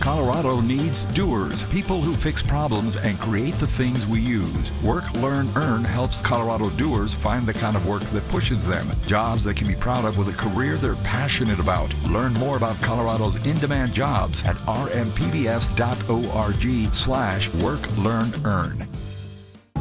Colorado needs doers, people who fix problems and create the things we use. Work, Learn, Earn helps Colorado doers find the kind of work that pushes them, jobs they can be proud of with a career they're passionate about. Learn more about Colorado's in-demand jobs at rmpbs.org/work, learn, earn.